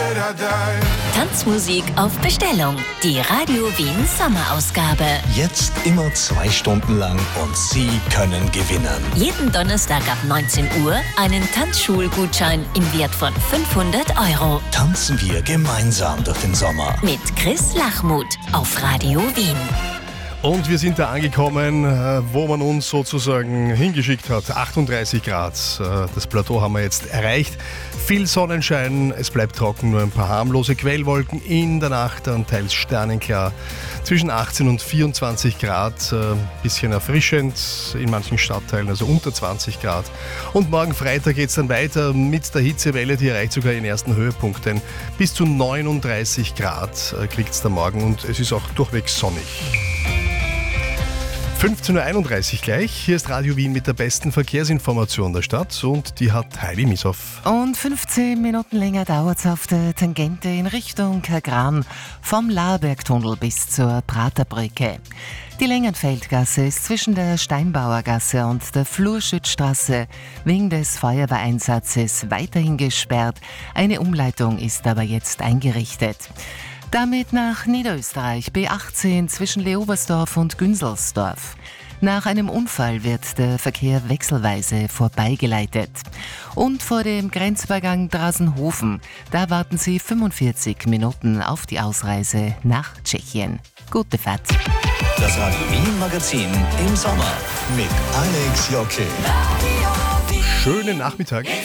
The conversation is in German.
Tanzmusik auf Bestellung. Die Radio Wien Sommerausgabe. Jetzt immer 2 Stunden lang und Sie können gewinnen. Jeden Donnerstag ab 19 Uhr einen Tanzschulgutschein im Wert von 500 €. Tanzen wir gemeinsam durch den Sommer. Mit Chris Lachmuth auf Radio Wien. Und wir sind da angekommen, wo man uns sozusagen hingeschickt hat. 38 Grad, das Plateau haben wir jetzt erreicht. Viel Sonnenschein, es bleibt trocken, nur ein paar harmlose Quellwolken. In der Nacht dann teils sternenklar. Zwischen 18 und 24 Grad, bisschen erfrischend in manchen Stadtteilen, also unter 20 Grad. Und morgen Freitag geht es dann weiter mit der Hitzewelle, die erreicht sogar ihren ersten Höhepunkt. Denn bis zu 39 Grad kriegt es da morgen und es ist auch durchweg sonnig. 15.31 Uhr gleich. Hier ist Radio Wien mit der besten Verkehrsinformation der Stadt und die hat Heidi Misoff. Und 15 Minuten länger dauert es auf der Tangente in Richtung Kagran vom Laerbergtunnel bis zur Praterbrücke. Die Längenfeldgasse ist zwischen der Steinbauergasse und der Flurschützstraße wegen des Feuerwehreinsatzes weiterhin gesperrt. Eine Umleitung ist aber jetzt eingerichtet. Damit nach Niederösterreich B18 zwischen Leobersdorf und Günzelsdorf. Nach einem Unfall wird der Verkehr wechselweise vorbeigeleitet. Und vor dem Grenzübergang Drasenhofen, da warten Sie 45 Minuten auf die Ausreise nach Tschechien. Gute Fahrt. Das Radio Wien Magazin im Sommer mit Alex Jocke. Schönen Nachmittag.